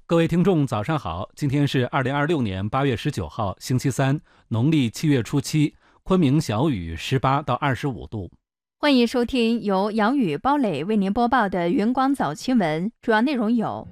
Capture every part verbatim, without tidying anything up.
各位听众早上好，今天是二零二六年八月十九号星期三，农历七月初七，昆明小雨十八到二十五度。 欢迎收听由杨宇、包磊为您播报的云广早新闻，主要内容有：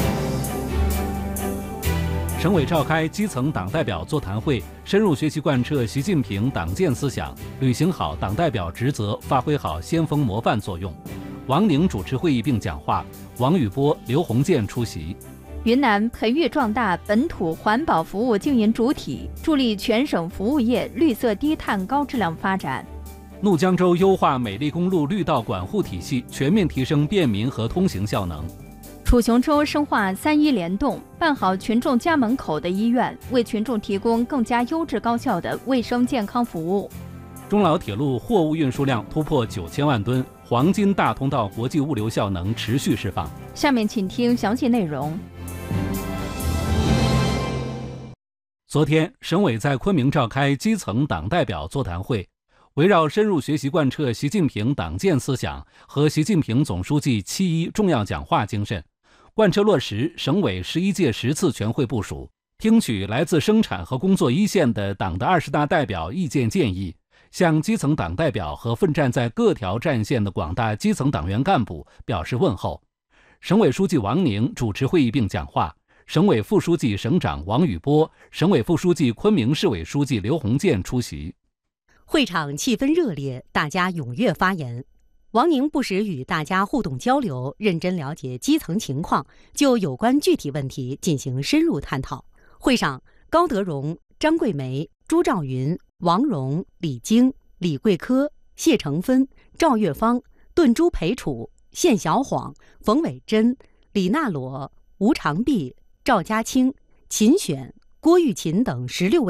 省委召开基层党代表座谈会，深入学习贯彻习近平党建思想，履行好党代表职责，发挥好先锋模范作用。王宁主持会议并讲话，王宇波、刘鸿渐出席。 云南培育壮大本土环保服务经营主体，助力全省服务业绿色低碳高质量发展。 怒江州优化美丽公路绿道管护体系，全面提升便民和通行效能。 楚雄州深化三医联动，办好群众家门口的医院，为群众提供更加优质高效的卫生健康服务。 中老铁路货物运输量突破九千万吨，黄金大通道国际物流效能持续释放。 下面请听详细内容。 昨天，省委在昆明召开基层党代表座谈会，围绕深入学习贯彻习近平党建思想和习近平总书记七一重要讲话精神，贯彻落实省委十一届十次全会部署，听取来自生产和工作一线的党的二十大代表意见建议，向基层党代表和奋战在各条战线的广大基层党员干部表示问候。省委书记王宁主持会议并讲话，省委副书记、省长王宇波，省委副书记、昆明市委书记刘鸿渐出席。 会场气氛热烈，大家踊跃发言。王宁不时与大家互动交流，认真了解基层情况，就有关具体问题进行深入探讨。会上，高德荣、张桂梅、朱兆云、王蓉、李晶、李桂科、谢成芬、赵月芳、顿珠培楚、献小晃、冯伟珍、李娜裸、吴长碧、赵家清、秦选、郭玉琴等十六位